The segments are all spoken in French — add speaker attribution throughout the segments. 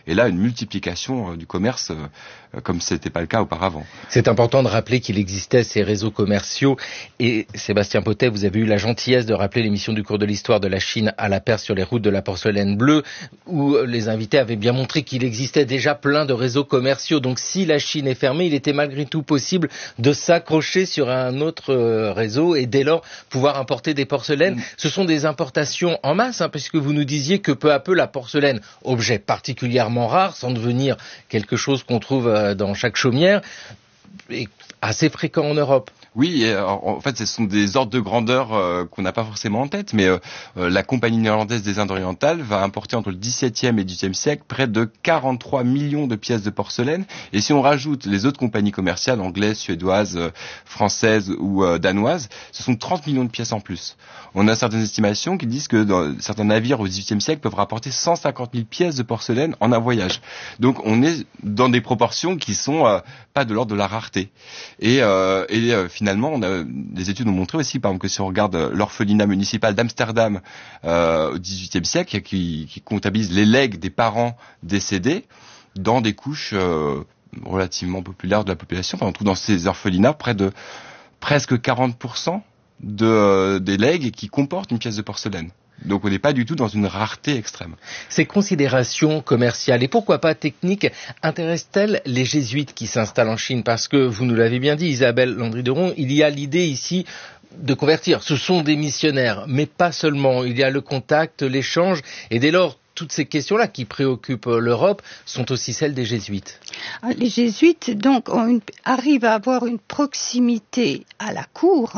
Speaker 1: et là une multiplication du commerce comme ce n'était pas le cas auparavant.
Speaker 2: C'est important de rappeler qu'il existait ces réseaux commerciaux et Sébastien Potet, vous avez eu la gentillesse de rappeler l'émission du cours de l'histoire de la Chine à la Perse sur les routes de la porcelaine bleue où les invités avaient bien montré qu'il existait déjà plein de réseaux commerciaux. Donc si la Chine est fermée, il était malgré tout possible de s'accrocher sur un autre réseau et dès lors pouvoir importer des porcelaines. Ce sont des importations en masse, puisque vous nous disiez que peu à peu la porcelaine, objet particulièrement rare, sans devenir quelque chose qu'on trouve dans chaque chaumière, est assez fréquent en Europe.
Speaker 1: Oui, en fait, ce sont des ordres de grandeur qu'on n'a pas forcément en tête, mais la compagnie néerlandaise des Indes orientales va importer entre le XVIIe et XVIIIe siècle près de 43 millions de pièces de porcelaine. Et si on rajoute les autres compagnies commerciales, anglaises, suédoises, françaises ou danoises, ce sont 30 millions de pièces en plus. On a certaines estimations qui disent que certains navires au XVIIIe siècle peuvent rapporter 150 000 pièces de porcelaine en un voyage. Donc on est dans des proportions qui sont pas de l'ordre de la rareté. Et finalement, des études ont montré aussi, par exemple, que si on regarde l'orphelinat municipal d'Amsterdam au XVIIIe siècle, qui comptabilise les legs des parents décédés dans des couches relativement populaires de la population, on trouve dans ces orphelinats près de presque 40% des legs qui comportent une pièce de porcelaine. Donc on n'est pas du tout dans une rareté extrême.
Speaker 2: Ces considérations commerciales et pourquoi pas techniques intéressent-elles les jésuites qui s'installent en Chine? Parce que, vous nous l'avez bien dit, Isabelle Landry-Deron, il y a l'idée ici de convertir. Ce sont des missionnaires, mais pas seulement. Il y a le contact, l'échange, et dès lors, toutes ces questions-là qui préoccupent l'Europe sont aussi celles des jésuites.
Speaker 3: Les jésuites, donc, arrivent à avoir une proximité à la cour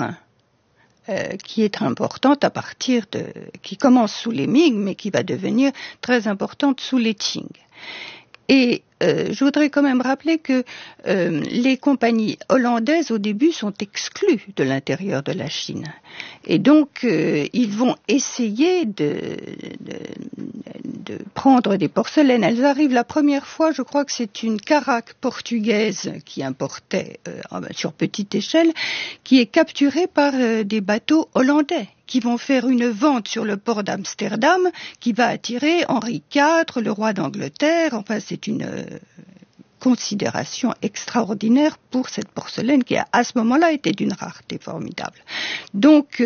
Speaker 3: qui est importante qui commence sous les Ming, mais qui va devenir très importante sous les Qing. Et je voudrais quand même rappeler que les compagnies hollandaises au début sont exclues de l'intérieur de la Chine. Et donc ils vont essayer de prendre des porcelaines. Elles arrivent la première fois, je crois que c'est une caraque portugaise qui importait sur petite échelle, qui est capturée par des bateaux hollandais, qui vont faire une vente sur le port d'Amsterdam, qui va attirer Henri IV, le roi d'Angleterre. Enfin, c'est une considération extraordinaire pour cette porcelaine qui, à ce moment-là, était d'une rareté formidable. Donc,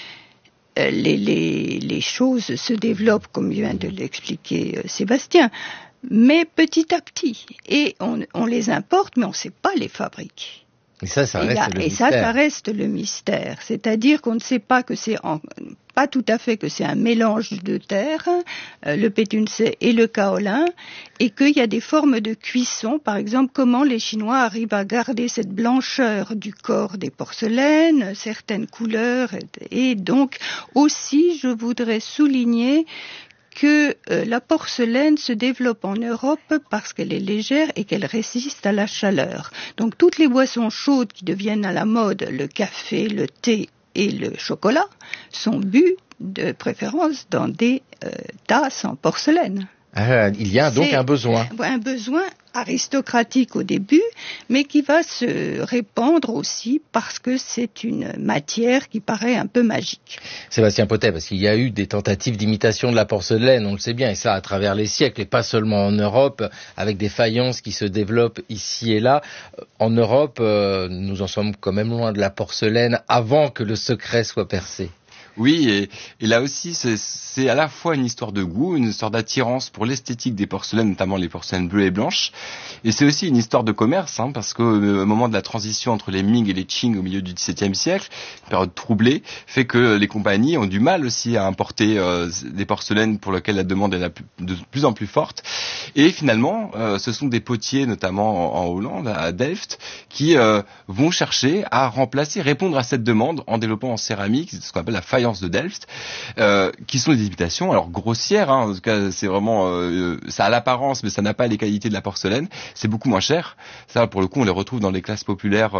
Speaker 3: les choses se développent, comme vient de l'expliquer Sébastien, mais petit à petit. Et on les importe, mais on ne sait pas les fabriquer.
Speaker 2: Et ça reste le mystère.
Speaker 3: Ça reste le mystère. C'est-à-dire qu'on ne sait pas que pas tout à fait que c'est un mélange de terre, le pétunse et le kaolin, et qu'il y a des formes de cuisson. Par exemple, comment les Chinois arrivent à garder cette blancheur du corps des porcelaines, certaines couleurs. Et donc, aussi, je voudrais souligner que la porcelaine se développe en Europe parce qu'elle est légère et qu'elle résiste à la chaleur. Donc toutes les boissons chaudes qui deviennent à la mode, le café, le thé et le chocolat, sont bues de préférence dans des tasses en porcelaine.
Speaker 2: Il y a donc un besoin.
Speaker 3: Un besoin aristocratique au début, mais qui va se répandre aussi parce que c'est une matière qui paraît un peu magique.
Speaker 2: Sébastien Potet, parce qu'il y a eu des tentatives d'imitation de la porcelaine, on le sait bien, et ça à travers les siècles, et pas seulement en Europe, avec des faïences qui se développent ici et là. En Europe, nous en sommes quand même loin de la porcelaine avant que le secret soit percé.
Speaker 1: Oui, et là aussi, c'est à la fois une histoire de goût, une histoire d'attirance pour l'esthétique des porcelaines, notamment les porcelaines bleues et blanches. Et c'est aussi une histoire de commerce, parce qu'au moment de la transition entre les Ming et les Qing au milieu du XVIIe siècle, une période troublée, fait que les compagnies ont du mal aussi à importer des porcelaines pour lesquelles la demande est de plus en plus forte. Et finalement, ce sont des potiers, notamment en Hollande, à Delft, qui vont chercher à répondre à cette demande en développant en céramique ce qu'on appelle la faïence de Delft, qui sont des imitations, alors grossières, en tout cas c'est vraiment, ça a l'apparence mais ça n'a pas les qualités de la porcelaine, c'est beaucoup moins cher, ça pour le coup on les retrouve dans les classes populaires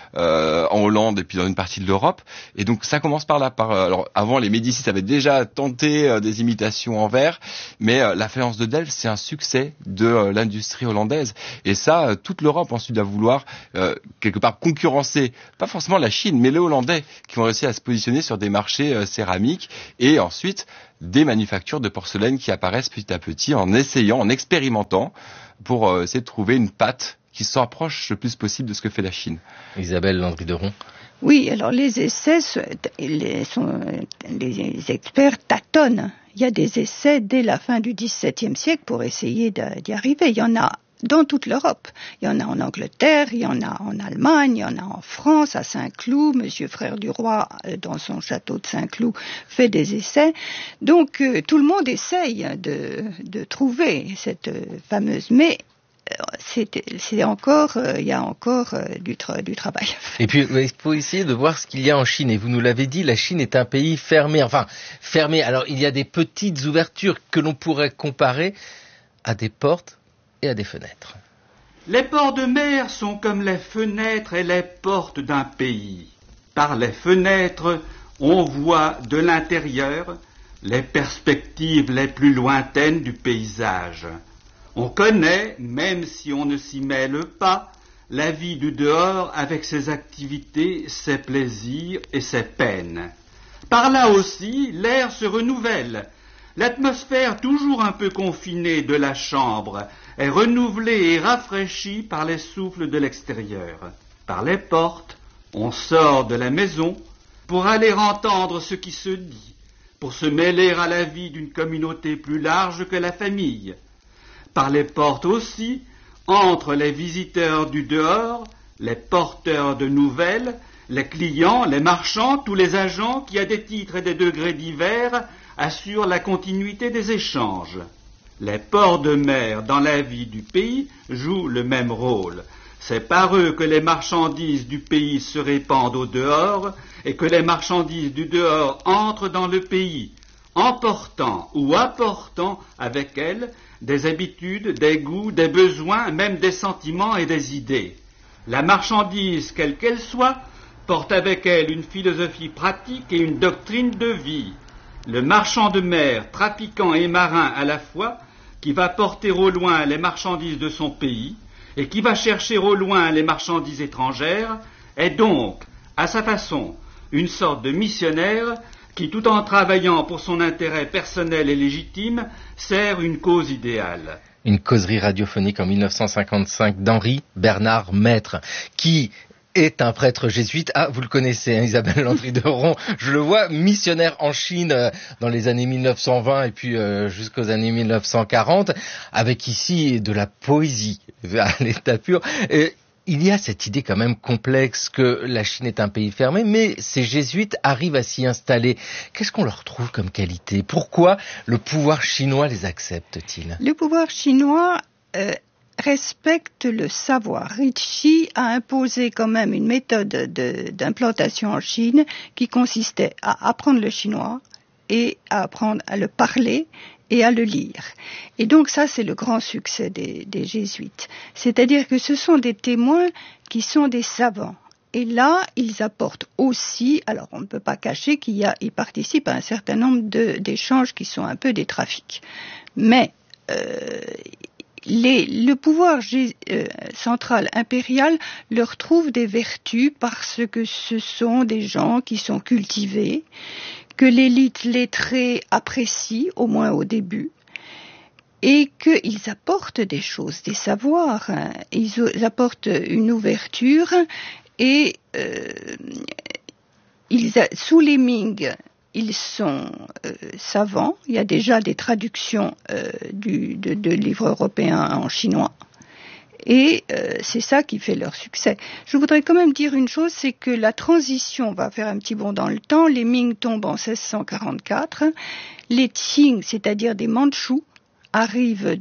Speaker 1: en Hollande et puis dans une partie de l'Europe, et donc ça commence par là, alors avant les Médicis avaient déjà tenté des imitations en verre, mais la faïence de Delft c'est un succès de l'industrie hollandaise, et ça toute l'Europe ensuite va vouloir quelque part concurrencer, pas forcément la Chine, mais les Hollandais, qui ont réussi à se positionner sur des marchés céramiques, et ensuite des manufactures de porcelaine qui apparaissent petit à petit en essayant, en expérimentant, pour essayer de trouver une pâte qui se rapproche le plus possible de ce que fait la Chine.
Speaker 2: Isabelle Landry-Deron.
Speaker 3: Oui, alors les essais, les experts tâtonnent. Il y a des essais dès la fin du XVIIe siècle pour essayer d'y arriver. Il y en a dans toute l'Europe. Il y en a en Angleterre, il y en a en Allemagne, il y en a en France, à Saint-Cloud. Monsieur Frère du Roi, dans son château de Saint-Cloud, fait des essais. Donc, tout le monde essaye de trouver cette fameuse... Mais c'est encore, il y a encore du travail.
Speaker 2: Et puis, il faut essayer de voir ce qu'il y a en Chine. Et vous nous l'avez dit, la Chine est un pays fermé. Enfin, fermé. Alors, il y a des petites ouvertures que l'on pourrait comparer à des portes et à des fenêtres.
Speaker 4: Les ports de mer sont comme les fenêtres et les portes d'un pays. Par les fenêtres, on voit de l'intérieur les perspectives les plus lointaines du paysage. On connaît, même si on ne s'y mêle pas, la vie du dehors avec ses activités, ses plaisirs et ses peines. Par là aussi, l'air se renouvelle. L'atmosphère toujours un peu confinée de la chambre est renouvelée et rafraîchie par les souffles de l'extérieur. Par les portes, on sort de la maison pour aller entendre ce qui se dit, pour se mêler à la vie d'une communauté plus large que la famille. Par les portes aussi, entrent les visiteurs du dehors, les porteurs de nouvelles, les clients, les marchands, tous les agents qui, à des titres et des degrés divers, assurent la continuité des échanges. Les ports de mer dans la vie du pays jouent le même rôle. C'est par eux que les marchandises du pays se répandent au dehors et que les marchandises du dehors entrent dans le pays, emportant ou apportant avec elles des habitudes, des goûts, des besoins, même des sentiments et des idées. La marchandise, quelle qu'elle soit, porte avec elle une philosophie pratique et une doctrine de vie. Le marchand de mer, trafiquant et marin à la fois, qui va porter au loin les marchandises de son pays et qui va chercher au loin les marchandises étrangères, est donc, à sa façon, une sorte de missionnaire qui, tout en travaillant pour son intérêt personnel et légitime, sert une cause idéale.
Speaker 2: Une causerie radiophonique en 1955 d'Henri Bernard Maître, qui est un prêtre jésuite. Ah, vous le connaissez, hein, Isabelle Landry-Deron. Je le vois, missionnaire en Chine dans les années 1920 et puis jusqu'aux années 1940, avec ici de la poésie à l'état pur. Il y a cette idée quand même complexe que la Chine est un pays fermé, mais ces jésuites arrivent à s'y installer. Qu'est-ce qu'on leur trouve comme qualité? Pourquoi le pouvoir chinois les accepte-t-il?
Speaker 3: Le pouvoir chinois respecte le savoir. Ricci a imposé quand même une méthode d'implantation en Chine qui consistait à apprendre le chinois et à apprendre à le parler et à le lire. Et donc ça, c'est le grand succès des jésuites. C'est-à-dire que ce sont des témoins qui sont des savants. Et là, ils apportent aussi, alors on ne peut pas cacher qu'ils participent à un certain nombre d'échanges qui sont un peu des trafics. Mais le pouvoir central impérial leur trouve des vertus parce que ce sont des gens qui sont cultivés, que l'élite lettrée apprécie, au moins au début, et qu'ils apportent des choses, des savoirs. Ils apportent une ouverture et sous les Ming, ils sont savants. Il y a déjà des traductions de livres européens en chinois. Et c'est ça qui fait leur succès. Je voudrais quand même dire une chose, c'est que la transition va faire un petit bond dans le temps. Les Ming tombent en 1644. Les Qing, c'est-à-dire des Mandchous, arrivent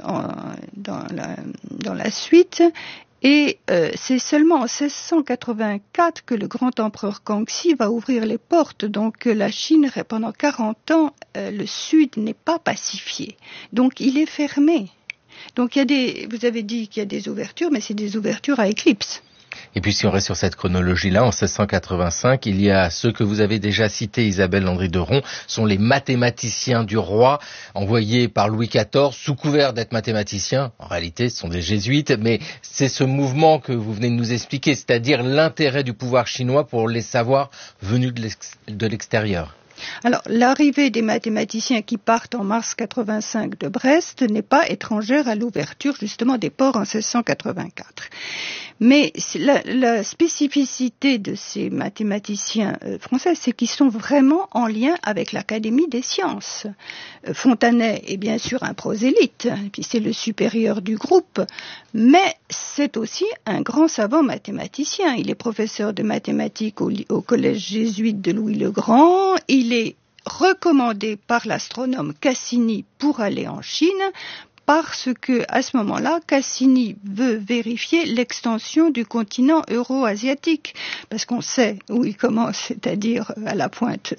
Speaker 3: dans la suite. Et c'est seulement en 1684 que le grand empereur Kangxi va ouvrir les portes. Donc la Chine, pendant 40 ans, le sud n'est pas pacifié. Donc il est fermé. Donc vous avez dit qu'il y a des ouvertures, mais c'est des ouvertures à éclipse.
Speaker 2: Et puis si on reste sur cette chronologie-là, en 1685, il y a ceux que vous avez déjà cités, Isabelle Landry de Ron, sont les mathématiciens du roi, envoyés par Louis XIV, sous couvert d'être mathématiciens. En réalité, ce sont des jésuites, mais c'est ce mouvement que vous venez de nous expliquer, c'est-à-dire l'intérêt du pouvoir chinois pour les savoirs venus de l'extérieur.
Speaker 3: Alors, l'arrivée des mathématiciens qui partent en mars 85 de Brest n'est pas étrangère à l'ouverture justement des ports en 1684. Mais la spécificité de ces mathématiciens français, c'est qu'ils sont vraiment en lien avec l'Académie des sciences. Fontanet est bien sûr un prosélyte, puis c'est le supérieur du groupe, mais c'est aussi un grand savant mathématicien. Il est professeur de mathématiques au collège jésuite de Louis le Grand. Il est recommandé par l'astronome Cassini pour aller en Chine, parce que à ce moment-là, Cassini veut vérifier l'extension du continent euro-asiatique, parce qu'on sait où il commence, c'est-à-dire à la pointe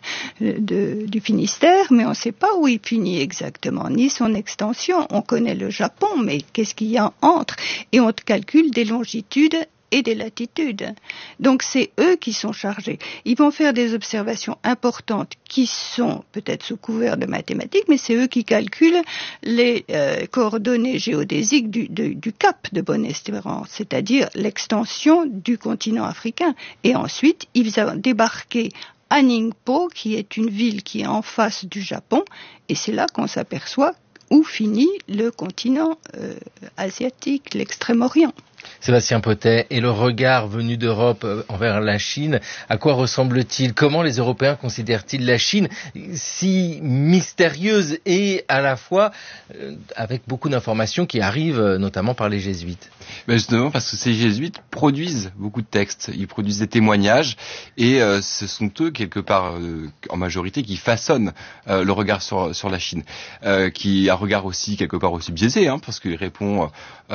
Speaker 3: du Finistère, mais on ne sait pas où il finit exactement, ni son extension. On connaît le Japon, mais qu'est-ce qu'il y a entre? Et on calcule des longitudes et des latitudes. Donc c'est eux qui sont chargés. Ils vont faire des observations importantes qui sont peut-être sous couvert de mathématiques, mais c'est eux qui calculent les coordonnées géodésiques du cap de Bonne-Espérance, c'est-à-dire l'extension du continent africain. Et ensuite, ils vont débarquer à Ningpo, qui est une ville qui est en face du Japon, et c'est là qu'on s'aperçoit où finit le continent asiatique, l'Extrême-Orient.
Speaker 2: Sébastien Potet, et le regard venu d'Europe envers la Chine, à quoi ressemble-t-il? Comment les Européens considèrent-ils la Chine si mystérieuse et à la fois avec beaucoup d'informations qui arrivent notamment par les jésuites?
Speaker 1: Ben justement parce que ces jésuites produisent beaucoup de textes, ils produisent des témoignages et ce sont eux quelque part en majorité qui façonnent le regard sur la Chine, qui a un regard aussi quelque part aussi biaisé, parce qu'il répond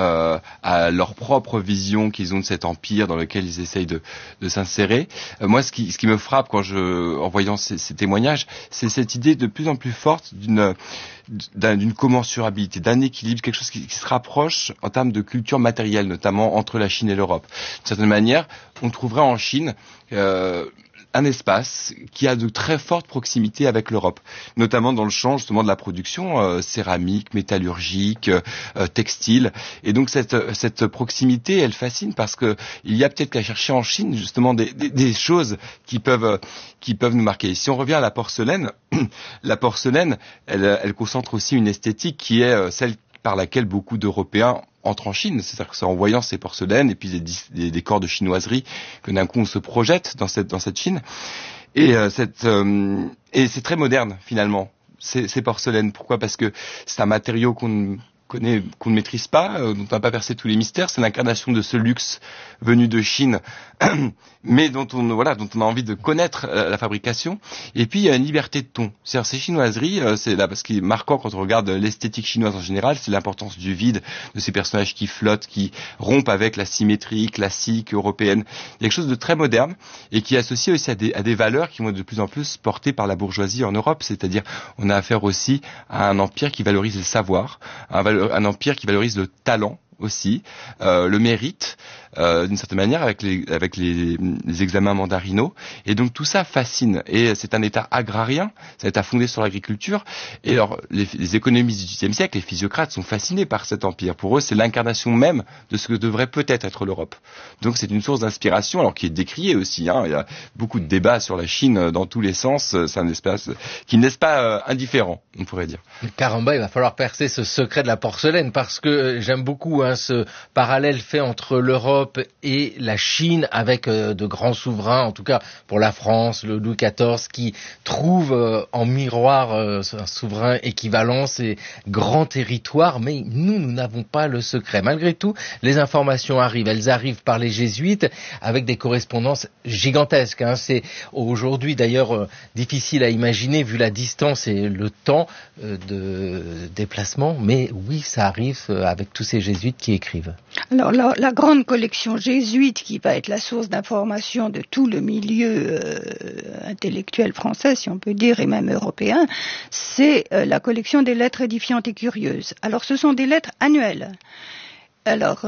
Speaker 1: à leur propre vision qu'ils ont de cet empire dans lequel ils essayent de s'insérer. Moi, ce qui me frappe en voyant ces témoignages, c'est cette idée de plus en plus forte d'une commensurabilité, d'un équilibre, quelque chose qui se rapproche en termes de culture matérielle, notamment entre la Chine et l'Europe. D'une certaine manière, on trouverait en Chine un espace qui a de très fortes proximités avec l'Europe, notamment dans le champ justement de la production céramique, métallurgique, textile. Et donc cette proximité, elle fascine parce que il y a peut-être qu'à chercher en Chine justement des choses qui peuvent nous marquer. Et si on revient à la porcelaine, elle concentre aussi une esthétique qui est celle par laquelle beaucoup d'Européens entrent en Chine. C'est-à-dire que c'est en voyant ces porcelaines et puis des décors de chinoiserie que d'un coup on se projette dans cette Chine. Et c'est très moderne finalement, ces porcelaines. Pourquoi? Parce que c'est un matériau qu'on ne maîtrise pas, dont on n'a pas percé tous les mystères. C'est l'incarnation de ce luxe venu de Chine, mais dont on a envie de connaître la fabrication. Et puis il y a une liberté de ton. C'est-à-dire ces chinoiseries, c'est là parce qu'il est marquant quand on regarde l'esthétique chinoise en général, c'est l'importance du vide, de ces personnages qui flottent, qui rompent avec la symétrie classique européenne. Il y a quelque chose de très moderne et qui est associé aussi à des valeurs qui vont de plus en plus portées par la bourgeoisie en Europe. C'est-à-dire on a affaire aussi à un empire qui valorise le savoir, un empire qui valorise le talent aussi, le mérite, d'une certaine manière, avec les examens mandarinaux. Et donc tout ça fascine. Et c'est un État agrarien, c'est un État fondé sur l'agriculture. Et alors les économistes du XVIIIe siècle, les physiocrates, sont fascinés par cet empire. Pour eux, c'est l'incarnation même de ce que devrait peut-être être l'Europe. Donc c'est une source d'inspiration, alors qui est décriée aussi. Il y a beaucoup de débats sur la Chine dans tous les sens. C'est un espace qui ne laisse pas indifférent, on pourrait dire.
Speaker 2: Caramba, il va falloir percer ce secret de la porcelaine, parce que j'aime beaucoup ce parallèle fait entre l'Europe et la Chine, avec de grands souverains, en tout cas pour la France, le Louis XIV, qui trouve en miroir un souverain équivalent, ces grands territoires, mais nous n'avons pas le secret. Malgré tout, les informations arrivent, elles arrivent par les jésuites, avec des correspondances gigantesques. C'est aujourd'hui d'ailleurs difficile à imaginer, vu la distance et le temps de déplacement, mais oui, ça arrive avec tous ces jésuites qui écrivent.
Speaker 3: Alors la grande collection jésuite qui va être la source d'information de tout le milieu intellectuel français, si on peut dire, et même européen, c'est la collection des lettres édifiantes et curieuses. Alors ce sont des lettres annuelles Alors,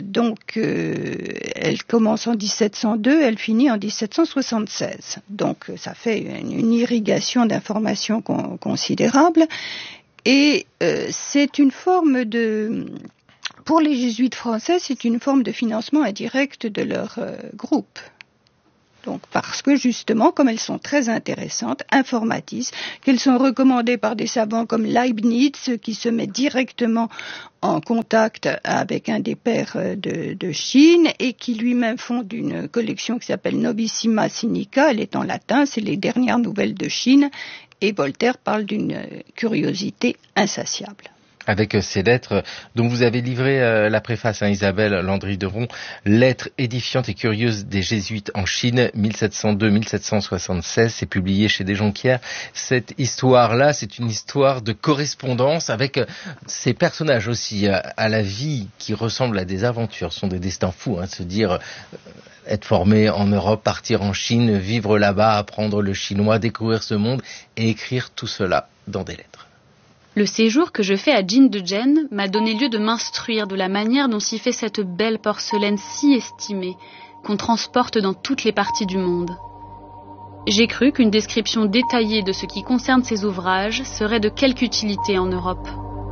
Speaker 3: elle commence en 1702, elle finit en 1776. Donc, ça fait une irrigation d'informations considérable. Et c'est une forme pour les jésuites français, c'est une forme de financement indirect de leur groupe. Donc, parce que justement, comme elles sont très intéressantes, informatistes, qu'elles sont recommandées par des savants comme Leibniz, qui se met directement en contact avec un des pères de Chine et qui lui-même fonde une collection qui s'appelle Novissima Sinica. Elle est en latin, c'est les dernières nouvelles de Chine. Et Voltaire parle d'une curiosité insatiable.
Speaker 2: Avec ces lettres dont vous avez livré la préface, Isabelle Landry-Deron, Lettres édifiantes et curieuses des jésuites en Chine, 1702-1776, c'est publié chez Desjonquières. Cette histoire-là, c'est une histoire de correspondance avec ces personnages aussi, à la vie qui ressemble à des aventures. Ce sont des destins fous, se dire être formé en Europe, partir en Chine, vivre là-bas, apprendre le chinois, découvrir ce monde et écrire tout cela dans des lettres.
Speaker 5: Le séjour que je fais à Jingdezhen m'a donné lieu de m'instruire de la manière dont s'y fait cette belle porcelaine si estimée, qu'on transporte dans toutes les parties du monde. J'ai cru qu'une description détaillée de ce qui concerne ces ouvrages serait de quelque utilité en Europe.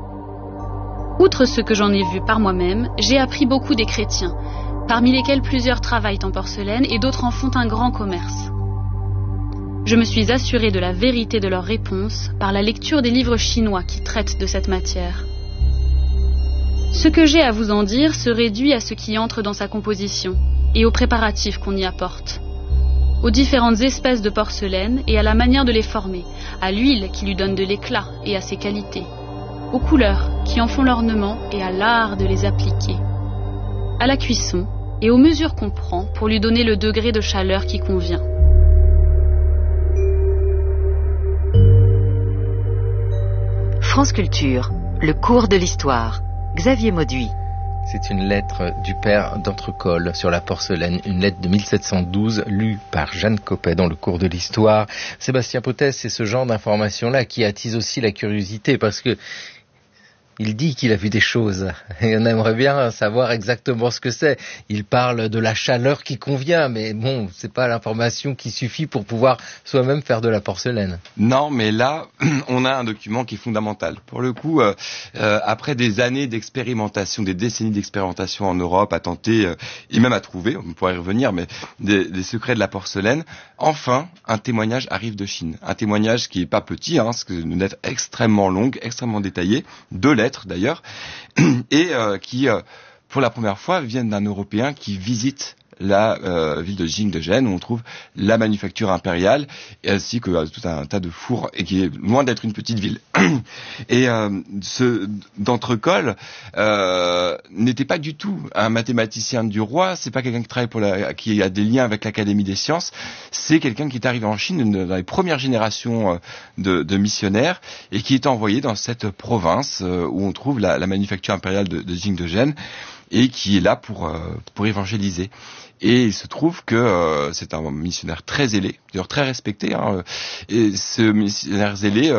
Speaker 5: Outre ce que j'en ai vu par moi-même, j'ai appris beaucoup des chrétiens, parmi lesquels plusieurs travaillent en porcelaine et d'autres en font un grand commerce. Je me suis assurée de la vérité de leurs réponses par la lecture des livres chinois qui traitent de cette matière. Ce que j'ai à vous en dire se réduit à ce qui entre dans sa composition et aux préparatifs qu'on y apporte, aux différentes espèces de porcelaine et à la manière de les former, à l'huile qui lui donne de l'éclat et à ses qualités, aux couleurs qui en font l'ornement et à l'art de les appliquer, à la cuisson et aux mesures qu'on prend pour lui donner le degré de chaleur qui convient.
Speaker 6: France Culture, le cours de l'histoire. Xavier Mauduit.
Speaker 2: C'est une lettre du père d'Entrecolle sur la porcelaine, une lettre de 1712 lue par Jeanne Coppet dans le cours de l'histoire. Sébastien Potès, c'est ce genre d'information-là qui attise aussi la curiosité parce que il dit qu'il a vu des choses et on aimerait bien savoir exactement ce que c'est. Il parle de la chaleur qui convient, mais bon, c'est pas l'information qui suffit pour pouvoir soi-même faire de la porcelaine.
Speaker 1: Non, mais là, on a un document qui est fondamental. Pour le coup, après des années d'expérimentation, des décennies d'expérimentation en Europe, à tenter et même à trouver, on pourrait y revenir, mais des secrets de la porcelaine, enfin, un témoignage arrive de Chine. Un témoignage qui est pas petit, c'est une lettre extrêmement longue, extrêmement détaillée, 2 lettres d'ailleurs, et qui, pour la première fois, viennent d'un Européen qui visite la ville de Jingdezhen, où on trouve la manufacture impériale, et ainsi que tout un tas de fours, et qui est loin d'être une petite ville. Et ce d'Entrecolle n'était pas du tout un mathématicien du roi, c'est pas quelqu'un qui travaille qui a des liens avec l'Académie des sciences, c'est quelqu'un qui est arrivé en Chine dans les premières générations de missionnaires, et qui est envoyé dans cette province où on trouve la manufacture impériale de Jingdezhen, et qui est là pour évangéliser. Et il se trouve que c'est un missionnaire très zélé, d'ailleurs très respecté, et ce missionnaire zélé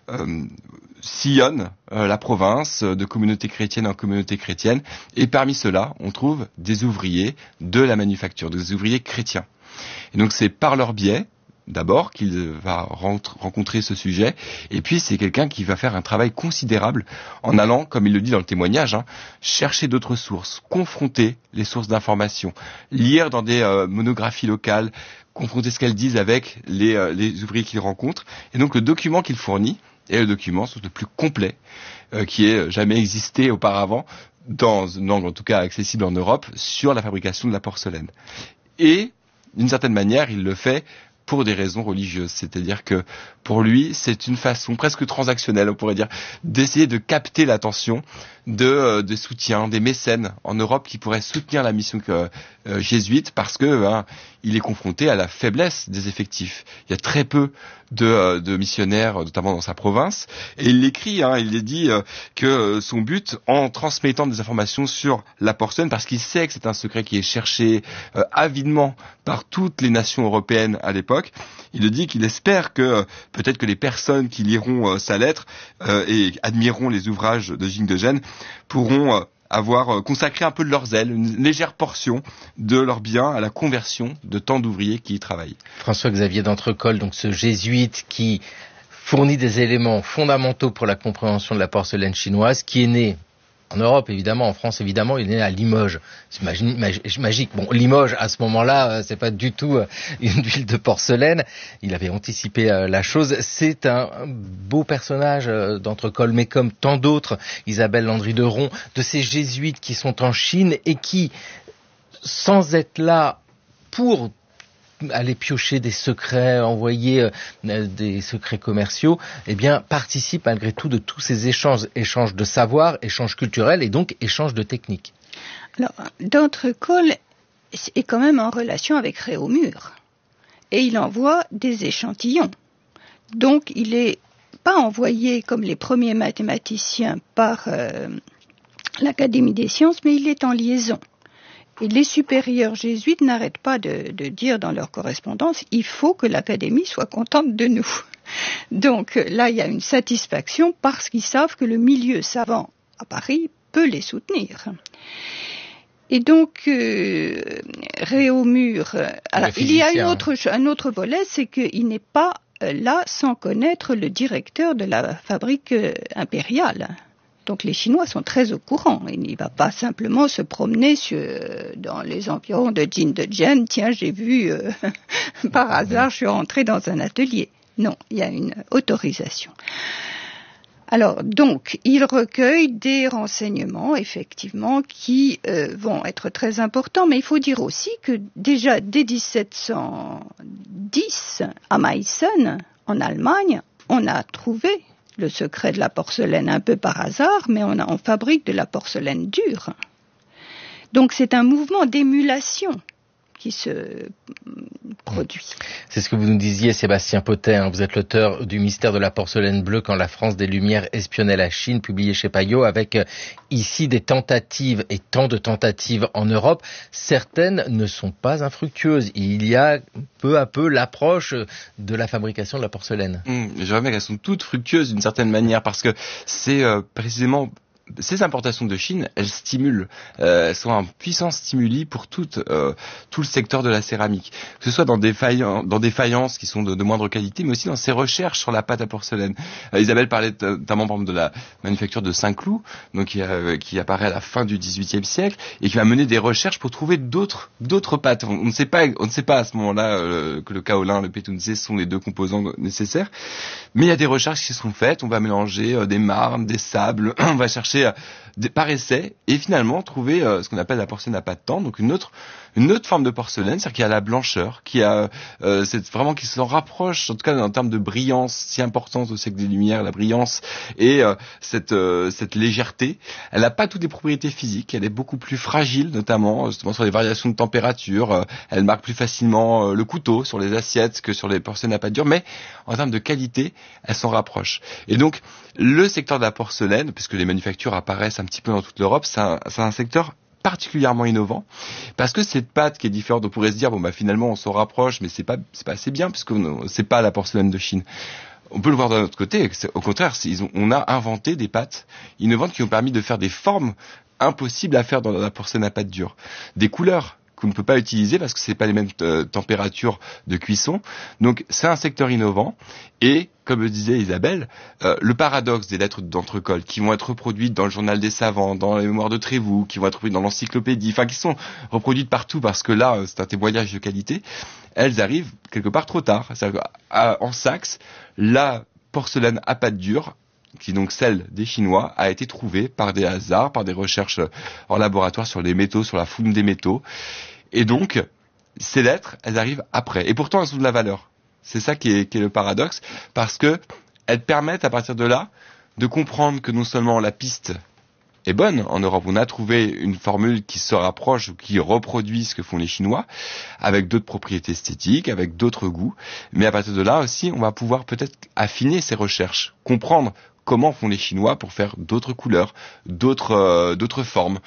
Speaker 1: sillonne la province de communauté chrétienne en communauté chrétienne, et parmi ceux-là, on trouve des ouvriers de la manufacture, des ouvriers chrétiens. Et donc c'est par leur biais, d'abord, qu'il va rencontrer ce sujet, et puis c'est quelqu'un qui va faire un travail considérable en allant, comme il le dit dans le témoignage, chercher d'autres sources, confronter les sources d'information, lire dans des monographies locales, confronter ce qu'elles disent avec les ouvriers qu'il rencontre, et donc le document qu'il fournit est le document le plus complet qui ait jamais existé auparavant, dans une langue en tout cas accessible en Europe, sur la fabrication de la porcelaine. Et, d'une certaine manière, il le fait pour des raisons religieuses, c'est-à-dire que pour lui, c'est une façon presque transactionnelle, on pourrait dire, d'essayer de capter l'attention de soutien, des mécènes en Europe qui pourraient soutenir la mission jésuite, parce que il est confronté à la faiblesse des effectifs. Il y a très peu de missionnaires, notamment dans sa province, et il l'écrit, il dit que son but, en transmettant des informations sur la porcelaine, parce qu'il sait que c'est un secret qui est cherché avidement par toutes les nations européennes à l'époque, il dit qu'il espère que peut-être que les personnes qui liront sa lettre et admireront les ouvrages de Jingdezhen pourront avoir consacré un peu de leur zèle, une légère portion de leur bien à la conversion de tant d'ouvriers qui y travaillent.
Speaker 2: François-Xavier d'Entrecolle, donc ce jésuite qui fournit des éléments fondamentaux pour la compréhension de la porcelaine chinoise, qui est né en Europe, évidemment, en France, évidemment, il est né à Limoges. C'est magique. Bon, Limoges, à ce moment-là, c'est pas du tout une ville de porcelaine. Il avait anticipé la chose. C'est un beau personnage d'Entrecolle, mais comme tant d'autres, Isabelle Landry-Deron, de ces jésuites qui sont en Chine et qui, sans être là pour aller piocher des secrets, envoyer des secrets commerciaux, eh bien, participe malgré tout de tous ces échanges de savoir, échanges culturels et donc échanges de techniques.
Speaker 3: Alors, D'Entrecolle est quand même en relation avec Réaumur et il envoie des échantillons. Donc, il n'est pas envoyé comme les premiers mathématiciens par l'Académie des sciences, mais il est en liaison. Et les supérieurs jésuites n'arrêtent pas de dire dans leur correspondance « il faut que l'Académie soit contente de nous ». Donc là, il y a une satisfaction parce qu'ils savent que le milieu savant à Paris peut les soutenir. Et donc, Réaumur... il y a un autre volet, c'est qu'il n'est pas là sans connaître le directeur de la fabrique impériale. Donc les Chinois sont très au courant. Il ne va pas simplement se promener dans les environs de Jin de Zhen. Tiens, j'ai vu, par hasard, je suis rentré dans un atelier. Non, il y a une autorisation. Alors, donc, il recueille des renseignements, effectivement, qui vont être très importants. Mais il faut dire aussi que déjà, dès 1710, à Meissen, en Allemagne, on a trouvé le secret de la porcelaine un peu par hasard, mais on fabrique de la porcelaine dure. Donc c'est un mouvement d'émulation qui se produit.
Speaker 2: C'est ce que vous nous disiez, Sébastien Potet, hein. Vous êtes l'auteur du Mystère de la porcelaine bleue quand la France des Lumières espionnait la Chine, publié chez Payot, avec ici des tentatives et tant de tentatives en Europe. Certaines ne sont pas infructueuses. Il y a peu à peu l'approche de la fabrication de la porcelaine.
Speaker 1: Je dirais qu'elles sont toutes fructueuses d'une certaine manière parce que c'est précisément... Ces importations de Chine, elles stimulent, elles sont un puissant stimuli pour tout le secteur de la céramique. Que ce soit dans des faïences qui sont de moindre qualité, mais aussi dans ces recherches sur la pâte à porcelaine. Isabelle parlait notamment par exemple de la manufacture de Saint-Cloud, donc qui apparaît à la fin du XVIIIe siècle et qui va mener des recherches pour trouver d'autres pâtes. On ne sait pas à ce moment-là que le kaolin, le pétunzé sont les deux composants nécessaires, mais il y a des recherches qui sont faites. On va mélanger des marnes, des sables, on va chercher par essai et finalement trouver ce qu'on appelle la porcelaine à pâte tendre, donc une autre forme de porcelaine, c'est-à-dire qui a la blancheur, qui a vraiment qui s'en rapproche, en tout cas en termes de brillance si importante au siècle des Lumières, la brillance et cette légèreté. Elle n'a pas toutes les propriétés physiques, elle est beaucoup plus fragile, notamment justement sur les variations de température. Elle marque plus facilement le couteau sur les assiettes que sur les porcelaines à pâte dure, mais en termes de qualité, elle s'en rapproche. Et donc le secteur de la porcelaine, puisque les manufactures apparaissent un petit peu dans toute l'Europe, c'est un secteur particulièrement innovant parce que cette pâte qui est différente, on pourrait se dire finalement on s'en rapproche, mais c'est pas assez bien puisque c'est pas la porcelaine de Chine. On peut le voir d'un autre côté, au contraire, on a inventé des pâtes innovantes qui ont permis de faire des formes impossibles à faire dans la porcelaine à pâte dure, des couleurs qu'on ne peut pas utiliser parce que c'est pas les mêmes températures de cuisson. Donc c'est un secteur innovant et comme le disait Isabelle, le paradoxe des lettres d'Entrecolle qui vont être reproduites dans le journal des savants, dans les mémoires de Trévoux, qui vont être reproduites dans l'encyclopédie, qui sont reproduites partout parce que là c'est un témoignage de qualité, elles arrivent quelque part trop tard. C'est-à-dire en Saxe, la porcelaine à pâte dure, qui donc celle des Chinois, a été trouvée par des hasards, par des recherches en laboratoire sur les métaux, sur la fouine des métaux. Et donc, ces lettres, elles arrivent après. Et pourtant, elles ont de la valeur. C'est ça qui est le paradoxe, parce que elles permettent à partir de là de comprendre que non seulement la piste est bonne en Europe, on a trouvé une formule qui se rapproche ou qui reproduit ce que font les Chinois, avec d'autres propriétés esthétiques, avec d'autres goûts, mais à partir de là aussi, on va pouvoir peut-être affiner ces recherches, comprendre comment font les Chinois pour faire d'autres couleurs, d'autres formes.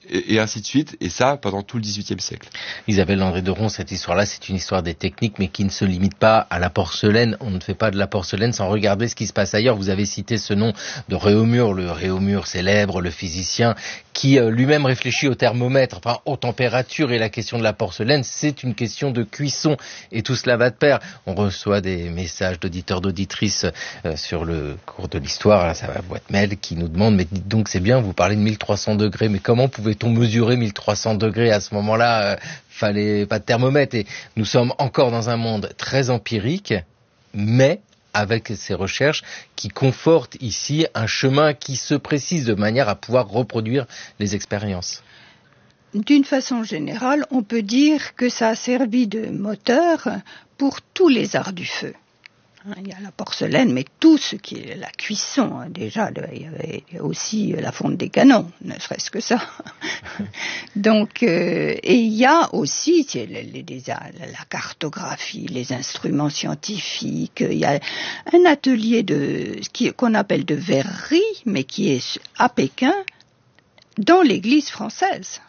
Speaker 1: et ainsi de suite, et ça pendant tout le XVIIIe siècle.
Speaker 2: Isabelle Landré-Doron, cette histoire-là, c'est une histoire des techniques, mais qui ne se limite pas à la porcelaine. On ne fait pas de la porcelaine sans regarder ce qui se passe ailleurs. Vous avez cité ce nom de Réaumur, le Réaumur célèbre, le physicien, qui lui-même réfléchit au thermomètre, enfin aux températures, et la question de la porcelaine, c'est une question de cuisson, et tout cela va de pair. On reçoit des messages d'auditeurs, d'auditrices sur le cours de l'histoire, là, ça va boîte mail, qui nous demandent, mais dites donc, c'est bien, vous parlez de 1300 degrés, mais comment pouvait-on mesurer 1300 degrés à ce moment-là? Fallait pas de thermomètre, et nous sommes encore dans un monde très empirique, mais avec ces recherches qui confortent ici un chemin qui se précise de manière à pouvoir reproduire les expériences.
Speaker 3: D'une façon générale, on peut dire que ça a servi de moteur pour tous les arts du feu. Il y a la porcelaine, mais tout ce qui est la cuisson, déjà, il y avait aussi la fonte des canons, ne serait-ce que ça. Donc, et il y a aussi la cartographie, les instruments scientifiques. Il y a un atelier qu'on appelle de verrerie, mais qui est à Pékin, dans l'église française,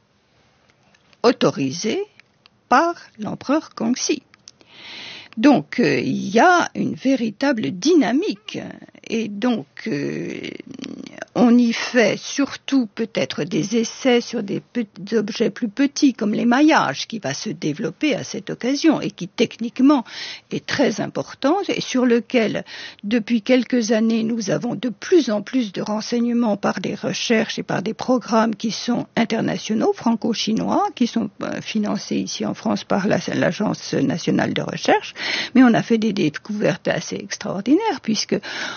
Speaker 3: autorisé par l'empereur Kangxi. Donc, il y a une véritable dynamique, et donc on y fait surtout peut-être des essais sur des objets plus petits comme l'émaillage qui va se développer à cette occasion et qui techniquement est très important et sur lequel depuis quelques années nous avons de plus en plus de renseignements par des recherches et par des programmes qui sont internationaux, franco-chinois, qui sont financés ici en France par l'Agence nationale de recherche. Mais on a fait des découvertes assez extraordinaires puisque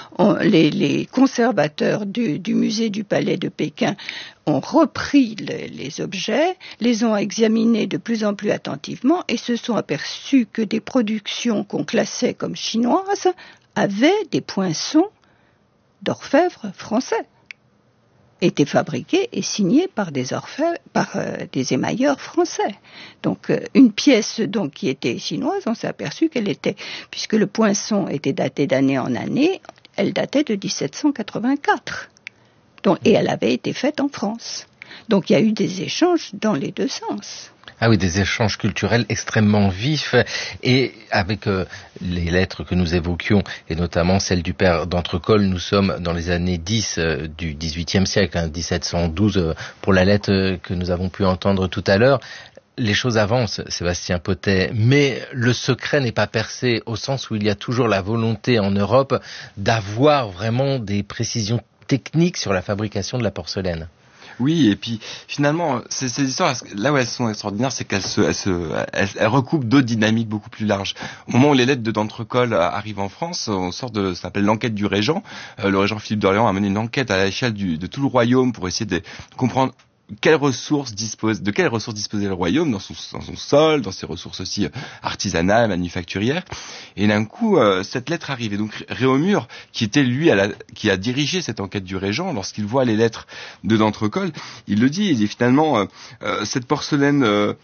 Speaker 3: les conservateurs du musée du Palais de Pékin ont repris les objets, les ont examinés de plus en plus attentivement et se sont aperçus que des productions qu'on classait comme chinoises avaient des poinçons d'orfèvres français, étaient fabriqués et signés par des orfèvres, par des émailleurs français. Donc une pièce donc qui était chinoise, on s'est aperçu qu'elle était, puisque le poinçon était daté d'année en année, elle datait de 1784. Donc, et elle avait été faite en France. Donc il y a eu des échanges dans les deux sens.
Speaker 2: Ah oui, des échanges culturels extrêmement vifs, et avec les lettres que nous évoquions, et notamment celle du père d'Entrecolle, nous sommes dans les années 10 du XVIIIe siècle, 1712 pour la lettre que nous avons pu entendre tout à l'heure. Les choses avancent, Sébastien Pottet, mais le secret n'est pas percé, au sens où il y a toujours la volonté en Europe d'avoir vraiment des précisions techniques sur la fabrication de la porcelaine.
Speaker 1: Oui, et puis finalement, ces histoires, là où elles sont extraordinaires, c'est qu'elles recoupent d'autres dynamiques beaucoup plus larges. Au moment où les lettres d'Entrecolle arrivent en France, on sort de, ça s'appelle l'enquête du régent. Le régent Philippe d'Orléans a mené une enquête à l'échelle de tout le royaume pour essayer de comprendre de quelles ressources disposait le royaume dans son sol, dans ses ressources aussi artisanales, manufacturières. Et d'un coup, cette lettre arrive. Et donc Réaumur, qui était lui qui a dirigé cette enquête du régent, lorsqu'il voit les lettres d'Entrecolle, il le dit. Il dit finalement cette porcelaine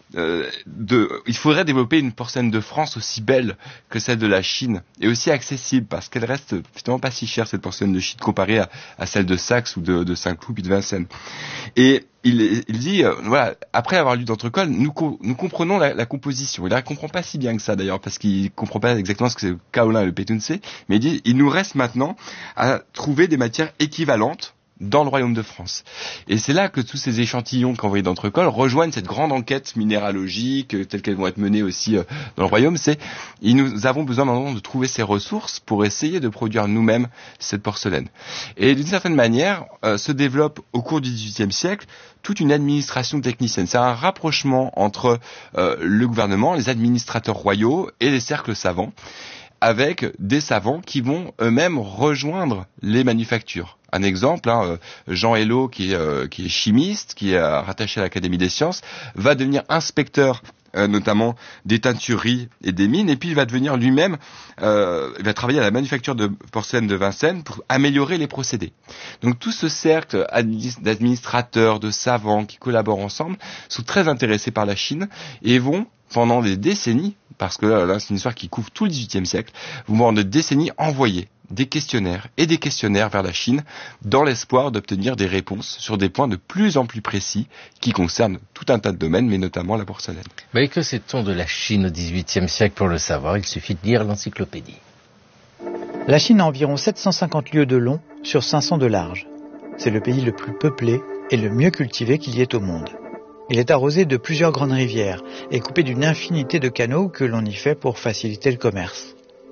Speaker 1: il faudrait développer une porcelaine de France aussi belle que celle de la Chine et aussi accessible parce qu'elle reste finalement pas si chère cette porcelaine de Chine comparée à celle de Saxe ou de Saint-Cloud puis de Vincennes. Et il dit, voilà, après avoir lu d'Entrecolle, nous comprenons la composition. Il ne la comprend pas si bien que ça d'ailleurs, parce qu'il ne comprend pas exactement ce que c'est le kaolin et le pétunse, mais il dit, il nous reste maintenant à trouver des matières équivalentes dans le royaume de France. Et c'est là que tous ces échantillons qu'envoyait d'Entrecolle rejoignent cette grande enquête minéralogique, telles qu'elles vont être menées aussi dans le royaume. Nous avons besoin maintenant de trouver ces ressources pour essayer de produire nous-mêmes cette porcelaine. Et d'une certaine manière, se développe au cours du XVIIIe siècle toute une administration technicienne. C'est un rapprochement entre le gouvernement, les administrateurs royaux et les cercles savants, avec des savants qui vont eux-mêmes rejoindre les manufactures. Un exemple, Jean Hello, qui est chimiste, qui est rattaché à l'Académie des sciences, va devenir inspecteur notamment des teintureries et des mines, et puis il va devenir lui-même, il va travailler à la manufacture de porcelaine de Vincennes pour améliorer les procédés. Donc tout ce cercle d'administrateurs, de savants qui collaborent ensemble sont très intéressés par la Chine et vont pendant des décennies parce que là, c'est une histoire qui couvre tout le XVIIIe siècle. Vous, pendant des décennies, envoyez des questionnaires vers la Chine dans l'espoir d'obtenir des réponses sur des points de plus en plus précis qui concernent tout un tas de domaines, mais notamment la porcelaine.
Speaker 2: Mais que sait-on de la Chine au XVIIIe siècle pour le savoir? Il suffit de lire l'encyclopédie.
Speaker 7: La Chine a environ 750 lieues de long sur 500 de large. C'est le pays le plus peuplé et le mieux cultivé qu'il y ait au monde. Il est arrosé de plusieurs grandes rivières et coupé d'une infinité de canaux que l'on y fait pour faciliter le commerce.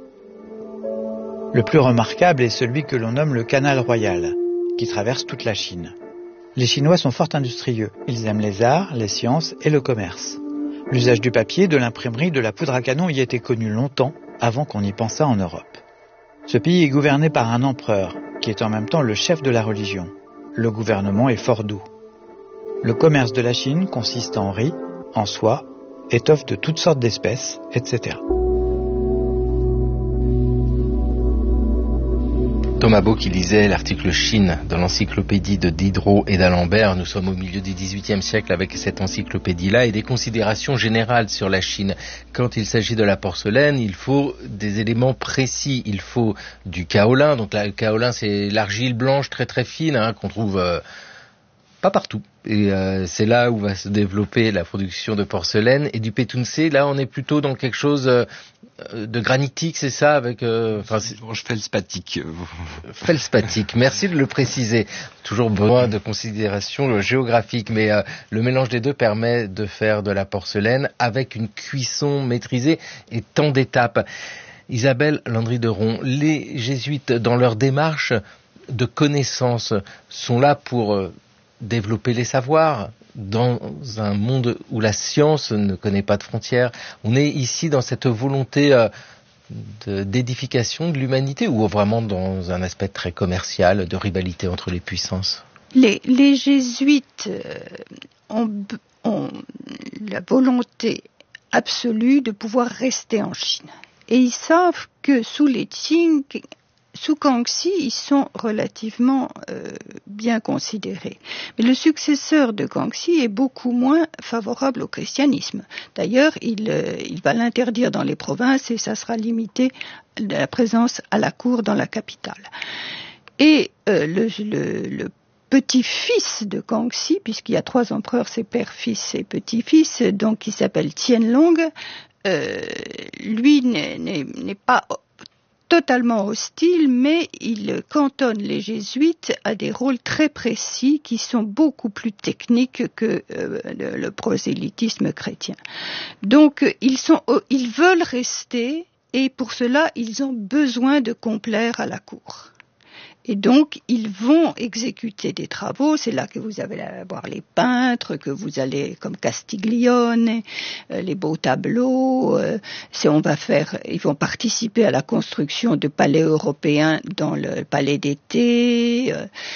Speaker 7: Le plus remarquable est celui que l'on nomme le canal royal, qui traverse toute la Chine. Les Chinois sont fort industrieux. Ils aiment les arts, les sciences et le commerce. L'usage du papier, de l'imprimerie, de la poudre à canon y était connu longtemps avant qu'on y pensât en Europe. Ce pays est gouverné par un empereur, qui est en même temps le chef de la religion. Le gouvernement est fort doux. Le commerce de la Chine consiste en riz, en soie, étoffes de toutes sortes d'espèces, etc.
Speaker 2: Thomas Beau qui lisait l'article Chine dans l'encyclopédie de Diderot et d'Alembert. Nous sommes au milieu du XVIIIe siècle avec cette encyclopédie-là et des considérations générales sur la Chine. Quand il s'agit de la porcelaine, il faut des éléments précis. Il faut du kaolin. Donc le kaolin, c'est l'argile blanche très très fine qu'on trouve pas partout. Et c'est là où va se développer la production de porcelaine. Et du pétunse, là on est plutôt dans quelque chose de granitique, c'est ça, avec
Speaker 1: feldspathik.
Speaker 2: Feldspathik, merci de le préciser. Toujours besoin de considérations géographiques, mais le mélange des deux permet de faire de la porcelaine avec une cuisson maîtrisée et tant d'étapes. Isabelle Landry-Deron, les jésuites, dans leur démarche de connaissance, sont là pour développer les savoirs dans un monde où la science ne connaît pas de frontières. On est ici dans cette volonté d'édification de l'humanité ou vraiment dans un aspect très commercial, de rivalité entre les puissances?
Speaker 3: Les jésuites ont la volonté absolue de pouvoir rester en Chine. Et ils savent que sous les Qing, sous Kangxi, ils sont relativement bien considérés. Mais le successeur de Kangxi est beaucoup moins favorable au christianisme. D'ailleurs, il va l'interdire dans les provinces et ça sera limité la présence à la cour dans la capitale. Et le petit-fils de Kangxi, puisqu'il y a 3 empereurs, c'est père, fils et petit-fils, donc il s'appelle Qianlong, lui n'est pas totalement hostile, mais il cantonne les jésuites à des rôles très précis qui sont beaucoup plus techniques que le prosélytisme chrétien. Donc ils veulent rester et pour cela ils ont besoin de complaire à la cour. Et donc, ils vont exécuter des travaux. C'est là que vous allez voir les peintres, que vous allez, comme Castiglione, les beaux tableaux. Ils vont participer à la construction de palais européens dans le palais d'été.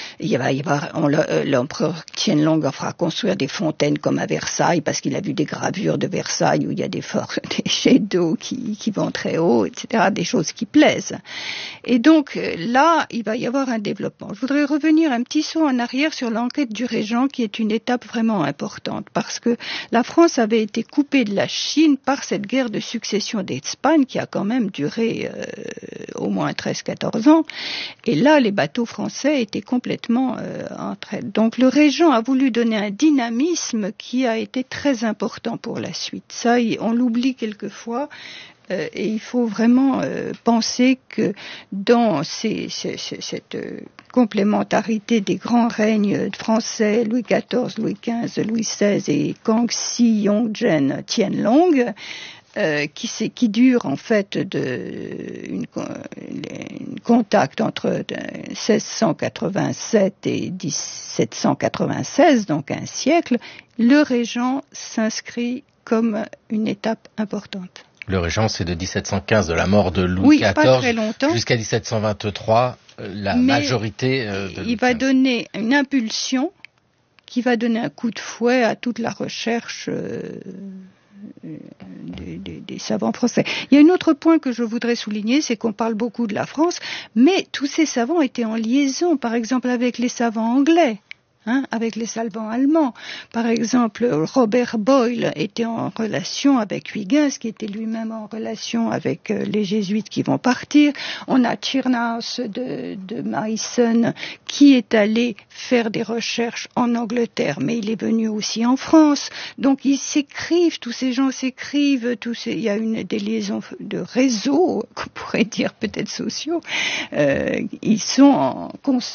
Speaker 3: L'empereur Qianlong fera construire des fontaines comme à Versailles, parce qu'il a vu des gravures de Versailles où il y a des jets d'eau qui vont très haut, etc. Des choses qui plaisent. Et donc, là, il va y avoir un développement. Je voudrais revenir un petit saut en arrière sur l'enquête du régent, qui est une étape vraiment importante, parce que la France avait été coupée de la Chine par cette guerre de succession d'Espagne qui a quand même duré au moins 13-14 ans. Et là, les bateaux français étaient complètement en traite. Donc le régent a voulu donner un dynamisme qui a été très important pour la suite. Ça, on l'oublie quelquefois. Et il faut vraiment penser que dans cette complémentarité des grands règnes français, Louis XIV, Louis XV, Louis XVI et Kangxi, Yongzhen, Qianlong, qui dure en fait un contact entre 1687 et 1796, donc un siècle, le régent s'inscrit comme une étape importante.
Speaker 2: Le régent, c'est de 1715, de la mort de Louis XIV,
Speaker 3: pas très longtemps,
Speaker 2: jusqu'à 1723, majorité de
Speaker 3: il va donner une impulsion qui va donner un coup de fouet à toute la recherche des savants français. Il y a un autre point que je voudrais souligner, c'est qu'on parle beaucoup de la France, mais tous ces savants étaient en liaison, par exemple avec les savants anglais. avec les savants allemands. Par exemple, Robert Boyle était en relation avec Huygens, qui était lui-même en relation avec les jésuites qui vont partir. On a Tschirnaus de Meissen qui est allé faire des recherches en Angleterre, mais il est venu aussi en France. Donc ils s'écrivent, tous ces gens s'écrivent, il y a des liaisons de réseaux, qu'on pourrait dire peut-être sociaux. Ils sont en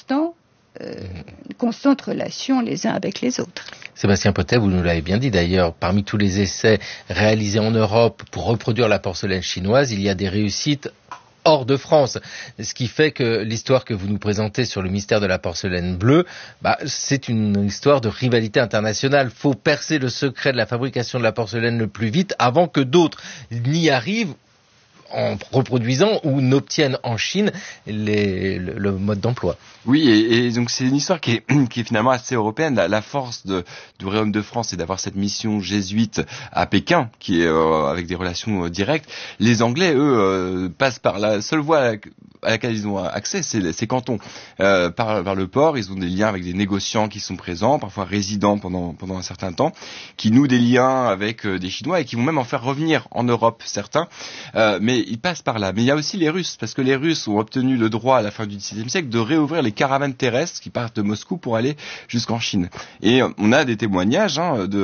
Speaker 3: constante relation les uns avec les autres.
Speaker 2: Sébastien Potet, vous nous l'avez bien dit d'ailleurs, parmi tous les essais réalisés en Europe pour reproduire la porcelaine chinoise, il y a des réussites hors de France. Ce qui fait que l'histoire que vous nous présentez sur le mystère de la porcelaine bleue, c'est une histoire de rivalité internationale. Faut percer le secret de la fabrication de la porcelaine le plus vite avant que d'autres n'y arrivent en reproduisant ou n'obtiennent en Chine le mode d'emploi.
Speaker 1: Oui, et donc c'est une histoire qui est finalement assez européenne. La force du Royaume de France, c'est d'avoir cette mission jésuite à Pékin, qui est avec des relations directes. Les Anglais, eux, passent par la seule voie à laquelle ils ont accès, c'est Canton. Par le port, ils ont des liens avec des négociants qui sont présents, parfois résidents pendant un certain temps, qui nouent des liens avec des Chinois et qui vont même en faire revenir en Europe, certains. Mais ils passent par là. Mais il y a aussi les Russes, parce que les Russes ont obtenu le droit à la fin du XVIIe siècle de réouvrir les caravanes terrestres qui partent de Moscou pour aller jusqu'en Chine. Et on a des témoignages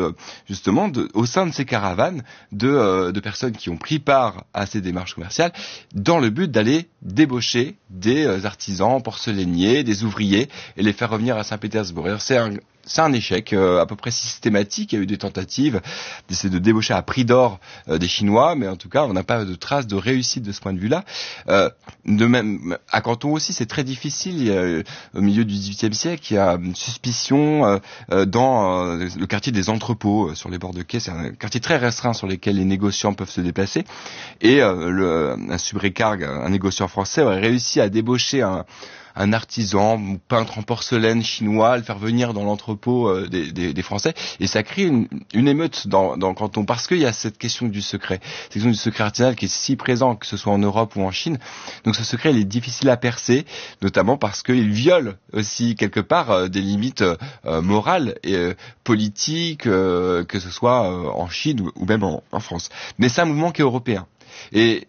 Speaker 1: au sein de ces caravanes de personnes qui ont pris part à ces démarches commerciales dans le but d'aller débaucher des artisans porcelainiers, des ouvriers et les faire revenir à Saint-Pétersbourg. C'est un échec à peu près systématique. Il y a eu des tentatives d'essayer de débaucher à prix d'or des Chinois, mais en tout cas, on n'a pas de trace de réussite de ce point de vue-là. De même, à Canton aussi, c'est très difficile. Au milieu du XVIIIe siècle, il y a une suspicion dans le quartier des entrepôts sur les bords de quai. C'est un quartier très restreint sur lequel les négociants peuvent se déplacer. Et un subrécargue, un négociant français, aurait réussi à débaucher un artisan, un peintre en porcelaine chinois, le faire venir dans l'entrepôt des Français, et ça crée une émeute dans le canton, parce qu'il y a cette question du secret, cette question du secret artisanal qui est si présent, que ce soit en Europe ou en Chine. Donc ce secret, il est difficile à percer, notamment parce qu'il viole aussi quelque part des limites morales et politiques, que ce soit en Chine ou même en France. Mais c'est un mouvement qui est européen. Et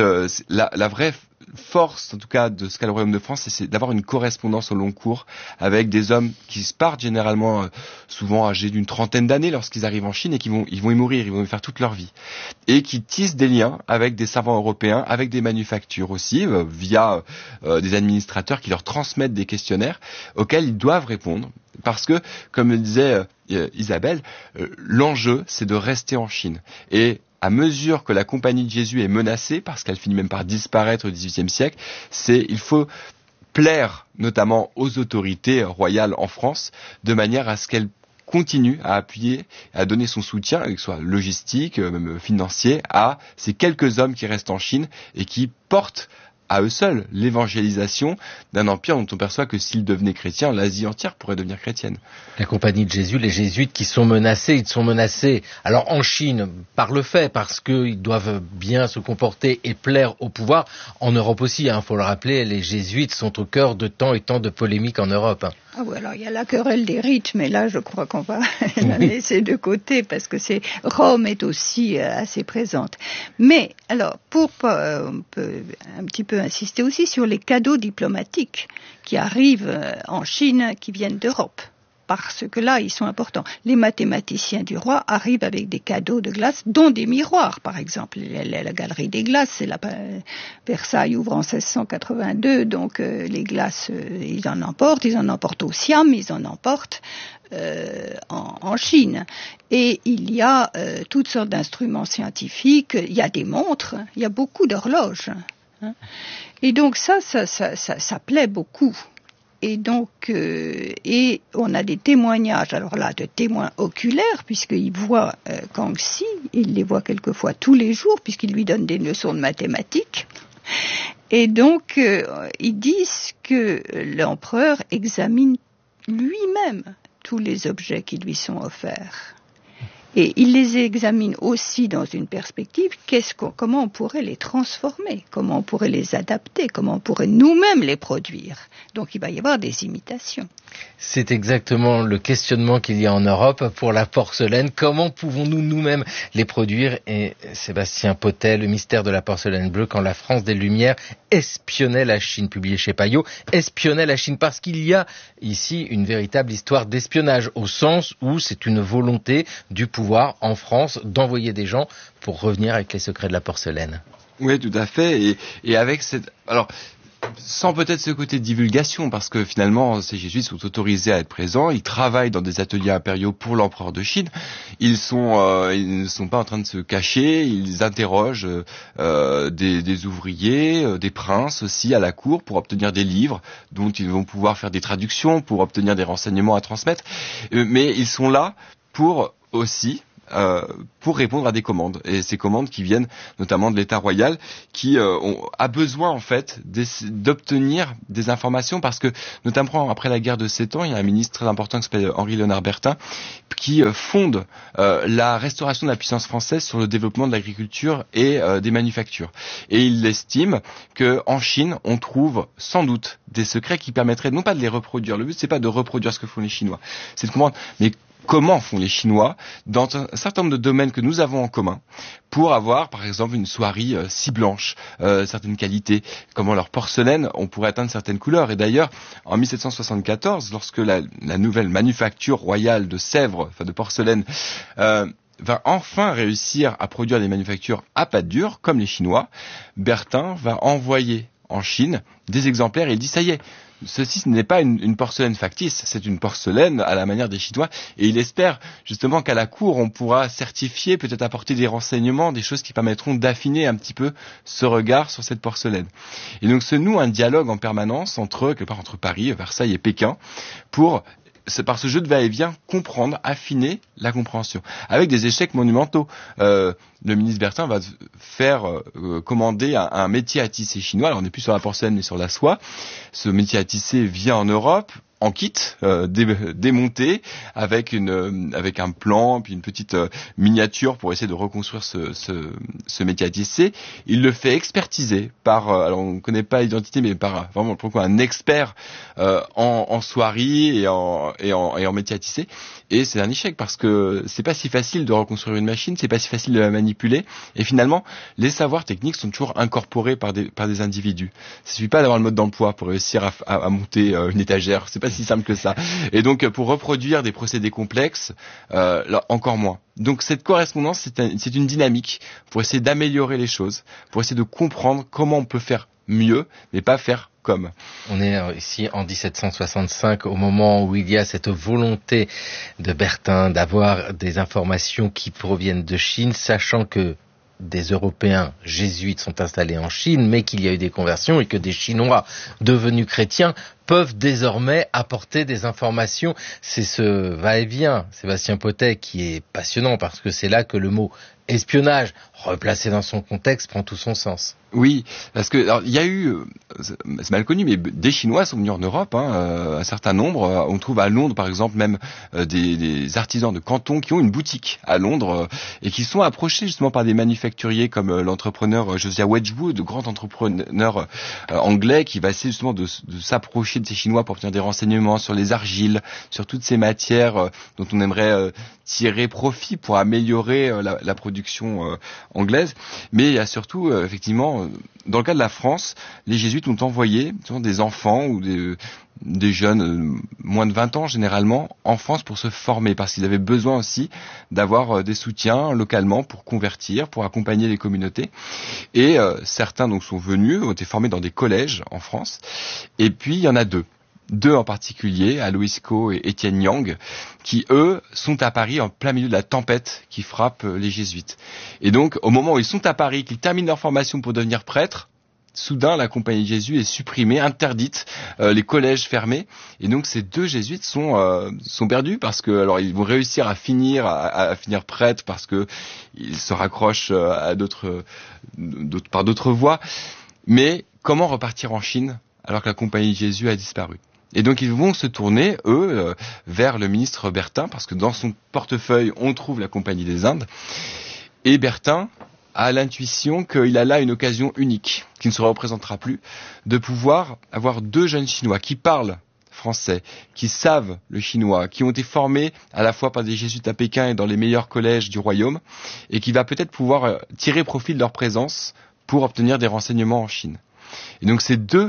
Speaker 1: la vraie force, en tout cas, de ce qu'a le Royaume de France, c'est d'avoir une correspondance au long cours avec des hommes qui se partent généralement, souvent âgés d'une trentaine d'années lorsqu'ils arrivent en Chine et ils vont y mourir, ils vont y faire toute leur vie. Et qui tissent des liens avec des savants européens, avec des manufactures aussi, via des administrateurs qui leur transmettent des questionnaires auxquels ils doivent répondre. Parce que, comme le disait Isabelle, l'enjeu, c'est de rester en Chine. Et à mesure que la Compagnie de Jésus est menacée, parce qu'elle finit même par disparaître au XVIIIe siècle, il faut plaire notamment aux autorités royales en France, de manière à ce qu'elles continuent à appuyer, à donner son soutien, que ce soit logistique, même financier, à ces quelques hommes qui restent en Chine et qui portent à eux seuls l'évangélisation d'un empire dont on perçoit que s'il devenait chrétien, l'Asie entière pourrait devenir chrétienne.
Speaker 2: La Compagnie de Jésus, les jésuites qui sont menacés, ils sont menacés, alors en Chine, par le fait, parce qu'ils doivent bien se comporter et plaire au pouvoir. En Europe aussi, faut le rappeler, les jésuites sont au cœur de tant et tant de polémiques en Europe.
Speaker 3: Ah oui, alors il y a la querelle des rites, mais là je crois qu'on va la laisser de côté parce que Rome est aussi assez présente. Mais alors, on peut un petit peu insister aussi sur les cadeaux diplomatiques qui arrivent en Chine, qui viennent d'Europe. Parce que là, ils sont importants. Les mathématiciens du roi arrivent avec des cadeaux de glace, dont des miroirs, par exemple. La galerie des glaces, Versailles ouvre en 1682, donc les glaces, ils en emportent au Siam, ils en emportent en Chine. Et il y a toutes sortes d'instruments scientifiques, il y a des montres, il y a beaucoup d'horloges. Et donc ça plaît beaucoup. Et donc, et on a des témoignages, alors là, de témoins oculaires, puisqu'ils voient Kangxi, ils les voient quelquefois tous les jours, puisqu'ils lui donnent des leçons de mathématiques. Et donc, ils disent que l'empereur examine lui-même tous les objets qui lui sont offerts. Et il les examine aussi dans une perspective, comment on pourrait les transformer, comment on pourrait les adapter, comment on pourrait nous-mêmes les produire. Donc il va y avoir des imitations.
Speaker 2: C'est exactement le questionnement qu'il y a en Europe pour la porcelaine. Comment pouvons-nous nous-mêmes les produire? Et Sébastien Potet, Le mystère de la porcelaine bleue, quand la France des Lumières espionnait la Chine, publié chez Payot, espionnait la Chine, parce qu'il y a ici une véritable histoire d'espionnage, au sens où c'est une volonté du pouvoir en France d'envoyer des gens pour revenir avec les secrets de la porcelaine.
Speaker 1: Oui, tout à fait. Et avec cette... Alors, sans peut-être ce côté de divulgation, parce que finalement, ces jésuites sont autorisés à être présents, ils travaillent dans des ateliers impériaux pour l'empereur de Chine, ils ne sont pas en train de se cacher, ils interrogent des ouvriers, des princes aussi à la cour pour obtenir des livres dont ils vont pouvoir faire des traductions, pour obtenir des renseignements à transmettre, mais ils sont là pour aussi... pour répondre à des commandes, et ces commandes qui viennent notamment de l'État royal, qui a besoin en fait d'obtenir des informations, parce que notamment après la guerre de 7 ans, il y a un ministre très important qui s'appelle Henri-Léonard Bertin qui fonde la restauration de la puissance française sur le développement de l'agriculture et des manufactures, et il estime que en Chine on trouve sans doute des secrets qui permettraient non pas de les reproduire, le but c'est pas de reproduire ce que font les Chinois, c'est de comprendre mais comment font les Chinois dans un certain nombre de domaines que nous avons en commun pour avoir, par exemple, une soierie si blanche, certaines qualités, comment leur porcelaine, on pourrait atteindre certaines couleurs. Et d'ailleurs, en 1774, lorsque la nouvelle manufacture royale de Sèvres, enfin de porcelaine, va enfin réussir à produire des manufactures à pâte dure, comme les Chinois, Bertin va envoyer en Chine des exemplaires et il dit ça y est, ceci ce n'est pas une porcelaine factice, c'est une porcelaine à la manière des Chinois, et il espère justement qu'à la cour on pourra certifier, peut-être apporter des renseignements, des choses qui permettront d'affiner un petit peu ce regard sur cette porcelaine. Et donc se noue un dialogue en permanence entre Paris, Versailles et Pékin pour... c'est par ce jeu de va-et-vient comprendre, affiner la compréhension, avec des échecs monumentaux. Le ministre Bertin va faire commander un métier à tisser chinois. Alors on n'est plus sur la porcelaine mais sur la soie. Ce métier à tisser vient en Europe en kit, démonté, avec un plan, puis une petite miniature pour essayer de reconstruire ce métier à tisser. Il le fait expertiser par, alors on ne connaît pas l'identité, mais par vraiment pour un expert en soierie et en métier à tisser. Et c'est un échec parce que c'est pas si facile de reconstruire une machine, c'est pas si facile de la manipuler. Et finalement, les savoirs techniques sont toujours incorporés par des individus. Il suffit pas d'avoir le mode d'emploi pour réussir à monter une étagère. C'est pas si simple que ça. Et donc, pour reproduire des procédés complexes, là, encore moins. Donc, cette correspondance, c'est une dynamique pour essayer d'améliorer les choses, pour essayer de comprendre comment on peut faire mieux, mais pas faire comme.
Speaker 2: On est ici en 1765, au moment où il y a cette volonté de Bertin d'avoir des informations qui proviennent de Chine, sachant que des Européens jésuites sont installés en Chine, mais qu'il y a eu des conversions et que des Chinois devenus chrétiens peuvent désormais apporter des informations. C'est ce va-et-vient, Sébastien Potet, qui est passionnant, parce que c'est là que le mot espionnage, replacé dans son contexte, prend tout son sens.
Speaker 1: Oui, parce que alors, il y a eu, c'est mal connu, mais des Chinois sont venus en Europe, un certain nombre. On trouve à Londres, par exemple, même des artisans de Canton qui ont une boutique à Londres et qui sont approchés justement par des manufacturiers comme l'entrepreneur Josiah Wedgwood, grand entrepreneur anglais, qui va essayer justement de s'approcher de ces Chinois pour obtenir des renseignements sur les argiles, sur toutes ces matières dont on aimerait tirer profit pour améliorer la production anglaise. Mais il y a surtout, effectivement, dans le cas de la France, les jésuites ont envoyé des enfants ou des jeunes, moins de 20 ans généralement, en France pour se former, parce qu'ils avaient besoin aussi d'avoir des soutiens localement pour convertir, pour accompagner les communautés. Et certains donc sont venus, ont été formés dans des collèges en France. Et puis il y en a deux en particulier, Alois Coe et Étienne Yang, qui eux sont à Paris en plein milieu de la tempête qui frappe les jésuites. Et donc au moment où ils sont à Paris, qu'ils terminent leur formation pour devenir prêtres, soudain la compagnie de Jésus est supprimée, interdite, les collèges fermés, et donc ces deux jésuites sont perdus, parce que alors ils vont réussir à finir prêtres parce que ils se raccrochent à par d'autres voies, mais comment repartir en Chine alors que la compagnie de Jésus a disparu? Et donc ils vont se tourner, eux, vers le ministre Bertin, parce que dans son portefeuille, on trouve la Compagnie des Indes. Et Bertin a l'intuition qu'il a là une occasion unique, qui ne se représentera plus, de pouvoir avoir deux jeunes Chinois qui parlent français qui savent le chinois, qui ont été formés à la fois par des jésuites à Pékin et dans les meilleurs collèges du royaume, et qui va peut-être pouvoir tirer profit de leur présence pour obtenir des renseignements en Chine. Et donc ces deux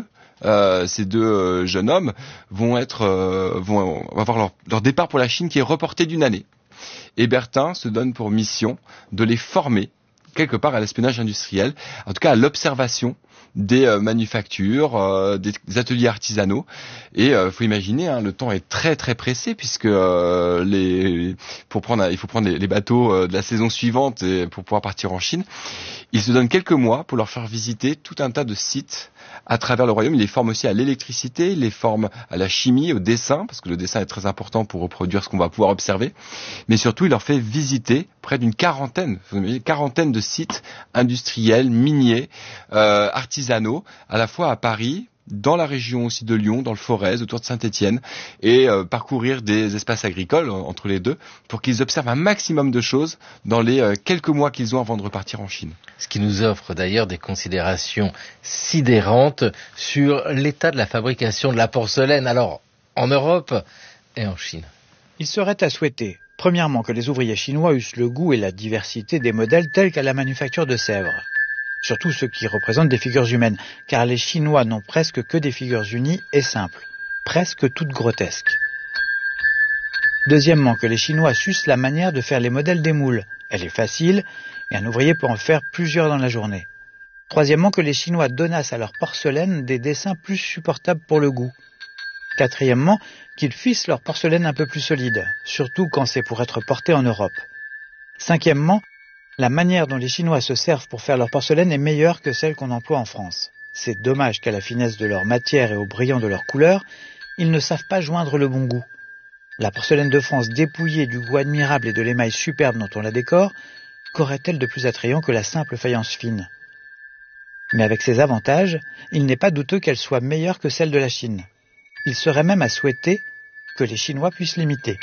Speaker 1: jeunes hommes vont avoir leur départ pour la Chine qui est reporté d'1 année. Et Bertin se donne pour mission de les former quelque part à l'espionnage industriel, en tout cas à l'observation des manufactures, des ateliers artisanaux. Et faut imaginer, le temps est très très pressé puisque il faut prendre les bateaux de la saison suivante pour pouvoir partir en Chine. Il se donne quelques mois pour leur faire visiter tout un tas de sites à travers le royaume. Il les forme aussi à l'électricité, il les forme à la chimie, au dessin, parce que le dessin est très important pour reproduire ce qu'on va pouvoir observer. Mais surtout, il leur fait visiter près d'une quarantaine de sites industriels, miniers, artisanaux, à la fois à Paris, dans la région aussi de Lyon, dans le Forez, autour de Saint-Étienne, et parcourir des espaces agricoles entre les deux pour qu'ils observent un maximum de choses dans les quelques mois qu'ils ont avant de repartir en Chine.
Speaker 2: Ce qui nous offre d'ailleurs des considérations sidérantes sur l'état de la fabrication de la porcelaine, alors en Europe et en Chine.
Speaker 7: Il serait à souhaiter, premièrement, que les ouvriers chinois eussent le goût et la diversité des modèles tels qu'à la manufacture de Sèvres. Surtout ceux qui représentent des figures humaines, car les Chinois n'ont presque que des figures unies et simples, presque toutes grotesques. Deuxièmement, que les Chinois sussent la manière de faire les modèles des moules. Elle est facile, et un ouvrier peut en faire plusieurs dans la journée. Troisièmement, que les Chinois donnassent à leur porcelaine des dessins plus supportables pour le goût. Quatrièmement, qu'ils fissent leur porcelaine un peu plus solide, surtout quand c'est pour être porté en Europe. Cinquièmement, la manière dont les Chinois se servent pour faire leur porcelaine est meilleure que celle qu'on emploie en France. C'est dommage qu'à la finesse de leur matière et au brillant de leur couleur, ils ne savent pas joindre le bon goût. La porcelaine de France dépouillée du goût admirable et de l'émail superbe dont on la décore, qu'aurait-elle de plus attrayant que la simple faïence fine ? Mais avec ces avantages, il n'est pas douteux qu'elle soit meilleure que celle de la Chine. Il serait même à souhaiter que les Chinois puissent l'imiter.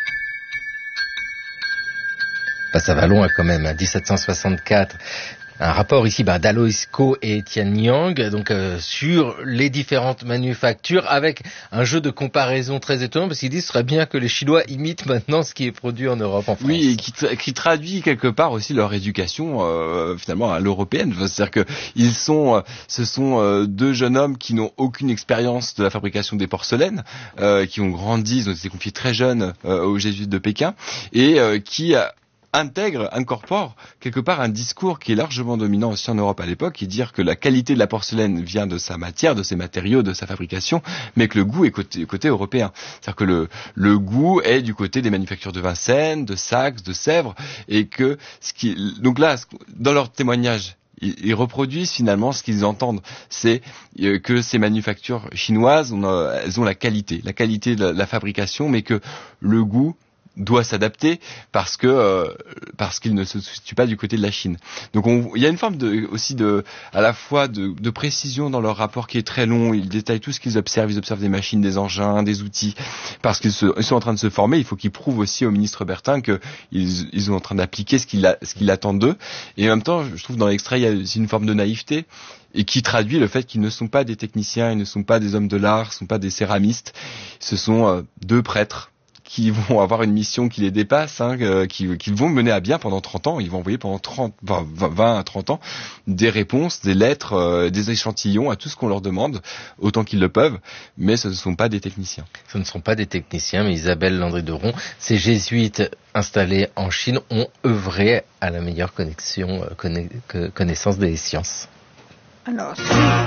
Speaker 2: Ça va loin quand même, 1764. Un rapport ici d'Alois Coe et Étienne Yang donc sur les différentes manufactures avec un jeu de comparaison très étonnant parce qu'ils disent ce serait bien que les Chinois imitent maintenant ce qui est produit en Europe, en France.
Speaker 1: Oui, et qui traduit quelque part aussi leur éducation finalement à l'européenne. C'est-à-dire que ce sont deux jeunes hommes qui n'ont aucune expérience de la fabrication des porcelaines, qui ont grandi, ils ont été confiés très jeunes aux jésuites de Pékin et qui incorpore quelque part un discours qui est largement dominant aussi en Europe à l'époque, qui est dire que la qualité de la porcelaine vient de sa matière, de ses matériaux, de sa fabrication, mais que le goût est côté européen. C'est-à-dire que le goût est du côté des manufactures de Vincennes, de Saxe, de Sèvres, et que donc là, dans leur témoignage, ils reproduisent finalement ce qu'ils entendent, c'est que ces manufactures chinoises, elles ont la qualité de la fabrication, mais que le goût doit s'adapter parce qu'il ne se situe pas du côté de la Chine. Donc il y a une forme à la fois de précision dans leur rapport qui est très long. Ils détaillent tout ce qu'ils observent. Ils observent des machines, des engins, des outils, parce qu'ils sont en train de se former. Il faut qu'ils prouvent aussi au ministre Bertin qu'ils sont en train d'appliquer ce qu'il attend d'eux. Et en même temps, je trouve dans l'extrait, il y a aussi une forme de naïveté et qui traduit le fait qu'ils ne sont pas des techniciens, ils ne sont pas des hommes de l'art, ils ne sont pas des céramistes. Ce sont deux prêtres qui vont avoir une mission qui les dépasse, qu'ils vont mener à bien pendant 30 ans. Ils vont envoyer pendant 20 à 30 ans des réponses, des lettres, des échantillons à tout ce qu'on leur demande, autant qu'ils le peuvent, mais ce ne sont pas des techniciens.
Speaker 2: Ce ne sont pas des techniciens, mais Isabelle Landry-Deron, ces jésuites installés en Chine ont œuvré à la meilleure connaissance des sciences.
Speaker 3: Alors,